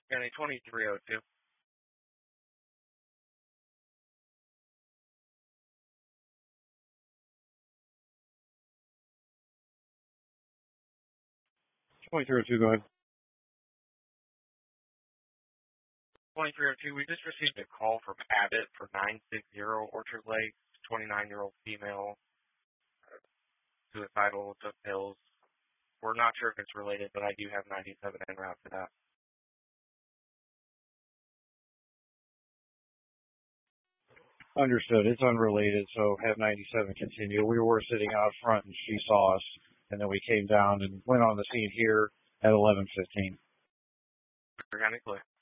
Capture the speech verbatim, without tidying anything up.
County twenty-three oh two. twenty-three oh two, go ahead. twenty-three oh two, we just received a call from Abbott for nine sixty Orchard Lake, twenty-nine-year-old female, uh, suicidal, took pills. We're not sure if it's related, but I do have ninety-seven en route to that. Understood. It's unrelated, so have ninety-seven continue. We were sitting out front and she saw us, and then we came down and went on the scene here at eleven fifteen. Organically.